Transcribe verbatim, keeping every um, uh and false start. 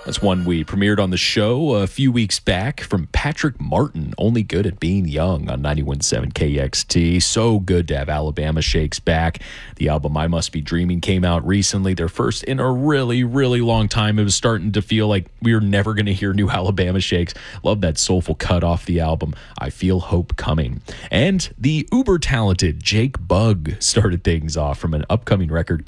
That's one we premiered on the show a few weeks back from Patrick Martin, Only Good at Being Young on ninety-one point seven K X T. So good to have Alabama Shakes back. The album I Must Be Dreaming came out recently, their first in a really, really long time. It was starting to feel like we were never going to hear new Alabama Shakes. Love that soulful cut off the album, I Feel Hope Coming. And the uber-talented Jake Bugg started things off from an upcoming record